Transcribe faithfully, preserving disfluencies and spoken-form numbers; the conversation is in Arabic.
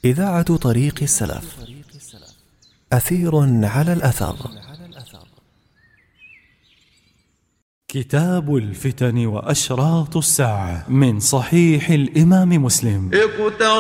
إذاعة طريق السلف. أثير على الأثر. كتاب الفتن وأشراط الساعة من صحيح الإمام مسلم.